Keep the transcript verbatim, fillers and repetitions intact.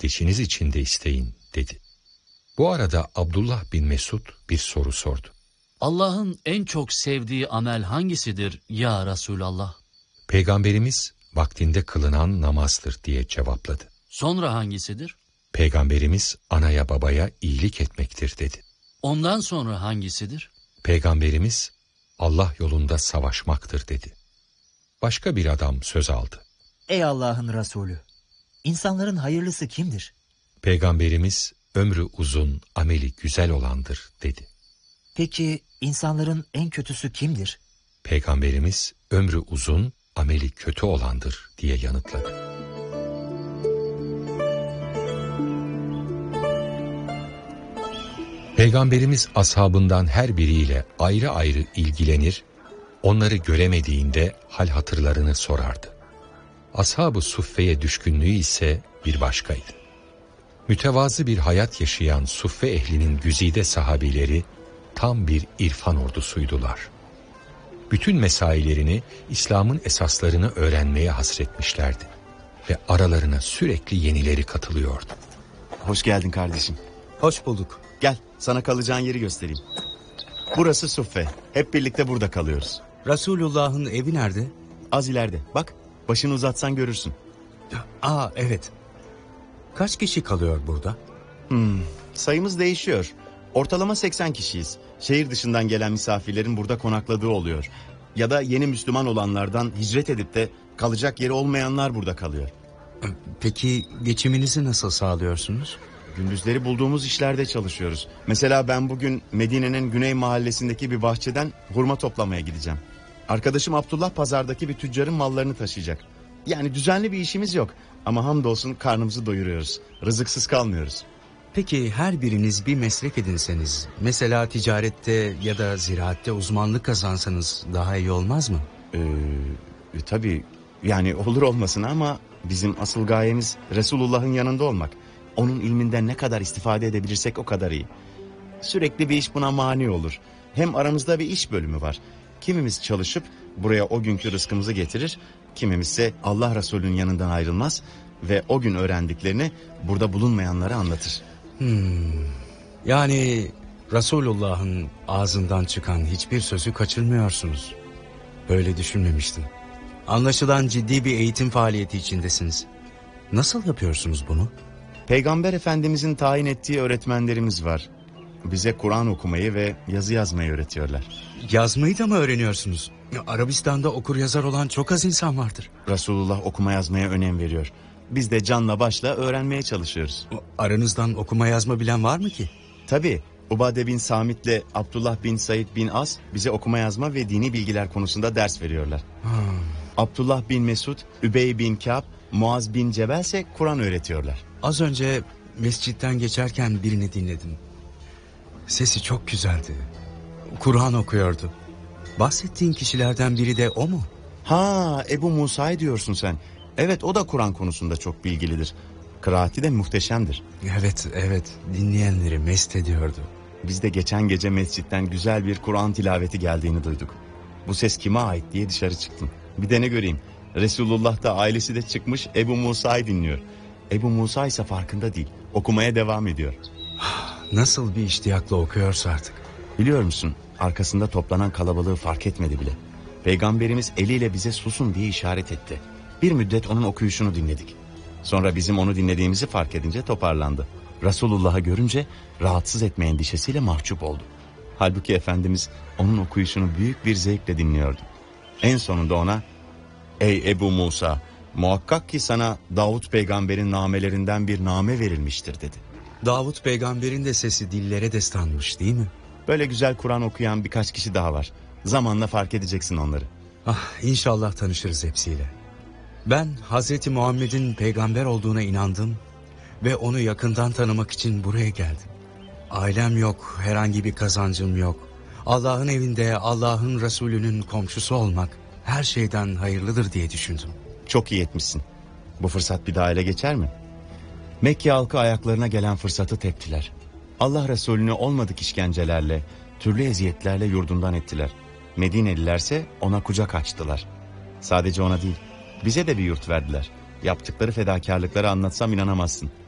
kardeşiniz için de isteyin dedi. Bu arada Abdullah bin Mesud bir soru sordu. Allah'ın en çok sevdiği amel hangisidir ya Resulallah? Peygamberimiz vaktinde kılınan namazdır diye cevapladı. Sonra hangisidir? Peygamberimiz anaya babaya iyilik etmektir dedi. Ondan sonra hangisidir? Peygamberimiz Allah yolunda savaşmaktır dedi. Başka bir adam söz aldı. Ey Allah'ın Resulü! İnsanların hayırlısı kimdir? Peygamberimiz ömrü uzun, ameli güzel olandır dedi. Peki insanların en kötüsü kimdir? Peygamberimiz ömrü uzun, ameli kötü olandır diye yanıtladı. Peygamberimiz ashabından her biriyle ayrı ayrı ilgilenir, onları göremediğinde hal hatırlarını sorardı. Ashab-ı Suffe'ye düşkünlüğü ise bir başkaydı. Mütevazı bir hayat yaşayan Suffe ehlinin güzide sahabileri tam bir irfan ordusuydular. Bütün mesailerini, İslam'ın esaslarını öğrenmeye hasretmişlerdi ve aralarına sürekli yenileri katılıyordu. Hoş geldin kardeşim. Hoş bulduk. Gel, sana kalacağın yeri göstereyim. Burası Suffe. Hep birlikte burada kalıyoruz. Resulullah'ın evi nerede? Az ileride. Bak, başını uzatsan görürsün. Aa, evet. Kaç kişi kalıyor burada? Hmm, sayımız değişiyor. Ortalama seksen kişiyiz. Şehir dışından gelen misafirlerin burada konakladığı oluyor. Ya da yeni Müslüman olanlardan hicret edip de kalacak yeri olmayanlar burada kalıyor. Peki geçiminizi nasıl sağlıyorsunuz? Gündüzleri bulduğumuz işlerde çalışıyoruz. Mesela ben bugün Medine'nin Güney Mahallesi'ndeki bir bahçeden hurma toplamaya gideceğim. Arkadaşım Abdullah pazardaki bir tüccarın mallarını taşıyacak. Yani düzenli bir işimiz yok. Ama hamdolsun karnımızı doyuruyoruz. Rızıksız kalmıyoruz. Peki her biriniz bir meslek edinseniz, mesela ticarette ya da ziraatte uzmanlık kazansanız daha iyi olmaz mı? Ee, e, tabii yani olur olmasına ama bizim asıl gayemiz Resulullah'ın yanında olmak. Onun ilminden ne kadar istifade edebilirsek o kadar iyi. Sürekli bir iş buna mani olur. Hem aramızda bir iş bölümü var. Kimimiz çalışıp buraya o günkü rızkımızı getirir, kimimiz ise Allah Resulü'nün yanından ayrılmaz ve o gün öğrendiklerini burada bulunmayanlara anlatır. Hmm. Yani Resulullah'ın ağzından çıkan hiçbir sözü kaçırmıyorsunuz. Böyle düşünmemiştim. Anlaşılan ciddi bir eğitim faaliyeti içindesiniz. Nasıl yapıyorsunuz bunu? Peygamber Efendimizin tayin ettiği öğretmenlerimiz var. Bize Kur'an okumayı ve yazı yazmayı öğretiyorlar. Yazmayı da mı öğreniyorsunuz? Arabistan'da okur yazar olan çok az insan vardır. Resulullah okuma yazmaya önem veriyor. Biz de canla başla öğrenmeye çalışıyoruz. Aranızdan okuma yazma bilen var mı ki? Tabii. Ubade bin Samit'le Abdullah bin Said bin As bize okuma yazma ve dini bilgiler konusunda ders veriyorlar. Hmm. Abdullah bin Mesud, Übey bin Kâb, Muaz bin Cebel ise Kur'an öğretiyorlar. Az önce mescitten geçerken birini dinledim. Sesi çok güzeldi. Kur'an okuyordu. Bahsettiğin kişilerden biri de o mu? Ha, Ebu Musa'yı diyorsun sen. Evet, o da Kur'an konusunda çok bilgilidir. Kıraati de muhteşemdir. Evet, evet. Dinleyenleri mest ediyordu. Biz de geçen gece mescitten güzel bir Kur'an tilaveti geldiğini duyduk. Bu ses kime ait diye dışarı çıktım. Bir de ne göreyim. Resulullah da ailesi de çıkmış Ebu Musa'yı dinliyor. Ebu Musa ise farkında değil. Okumaya devam ediyor. Nasıl bir iştiyakla okuyorsa artık. Biliyor musun? Arkasında toplanan kalabalığı fark etmedi bile. Peygamberimiz eliyle bize susun diye işaret etti. Bir müddet onun okuyuşunu dinledik. Sonra bizim onu dinlediğimizi fark edince toparlandı. Resulullah'ı görünce rahatsız etme endişesiyle mahcup oldu. Halbuki Efendimiz onun okuyuşunu büyük bir zevkle dinliyordu. En sonunda ona, "Ey Ebu Musa, muhakkak ki sana Davut peygamberin namelerinden bir name verilmiştir," dedi. Davut peygamberin de sesi dillere destanmış değil mi? Böyle güzel Kur'an okuyan birkaç kişi daha var. Zamanla fark edeceksin onları. Ah, inşallah tanışırız hepsiyle. Ben Hazreti Muhammed'in peygamber olduğuna inandım ve onu yakından tanımak için buraya geldim. Ailem yok, herhangi bir kazancım yok. Allah'ın evinde Allah'ın Resulü'nün komşusu olmak her şeyden hayırlıdır diye düşündüm. Çok iyi etmişsin. Bu fırsat bir daha ele geçer mi? Mekke halkı ayaklarına gelen fırsatı teptiler. Allah Resulü'nü olmadık işkencelerle, türlü eziyetlerle yurdundan ettiler. Medinelilerse ona kucak açtılar. Sadece ona değil, bize de bir yurt verdiler. Yaptıkları fedakarlıkları anlatsam inanamazsın.